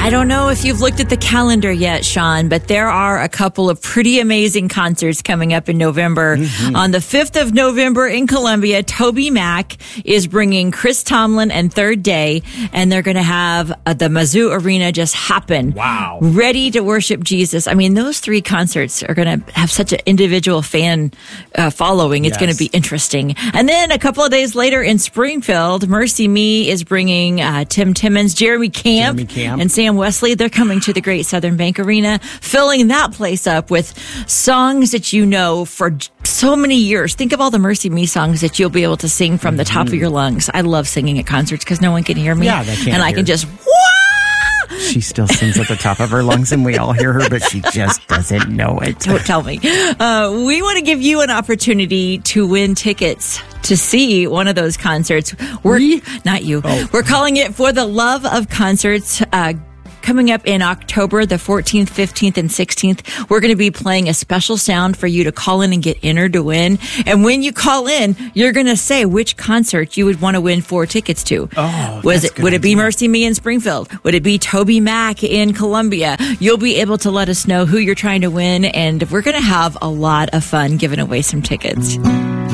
I don't know if you've looked at the calendar yet, Sean, but there are a couple of pretty amazing concerts coming up in November. Mm-hmm. On the 5th of November in Columbia, Toby Mac is bringing Chris Tomlin and Third Day, and they're going to have the Mizzou Arena just hopping. Wow. Ready to worship Jesus. I mean, those three concerts are going to have such an individual fan following. It's going to be interesting. And then a couple of days later in Springfield, Mercy Me is bringing Tim Timmons, Jeremy Camp, and Sam Wesley. They're coming to the Great Southern Bank Arena, filling that place up with songs that you know for so many years. Think of all the Mercy Me songs that you'll be able to sing from the top of your lungs. I love singing at concerts because no one can hear me. Yeah, they can't. And I can just, she still sings at the top of her lungs and we all hear her, but she just doesn't know it. Don't tell me. We want to give you an opportunity to win tickets to see one of those concerts. Not you. Oh. We're calling it For the Love of Concerts. Coming up in October, the 14th, 15th, and 16th, we're going to be playing a special sound for you to call in and get entered to win. And when you call in, you're going to say which concert you would want to win 4 tickets to. Oh, would it be Mercy Me in Springfield? Would it be Toby Mac in Columbia? You'll be able to let us know who you're trying to win, and we're going to have a lot of fun giving away some tickets.